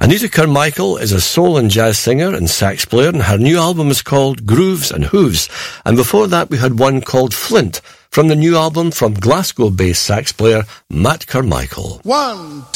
Anita Carmichael is a soul and jazz singer and sax player, and her new album is called Grooves and Hooves. And before that, we had one called Flint, from the new album from Glasgow-based sax player Matt Carmichael. 1,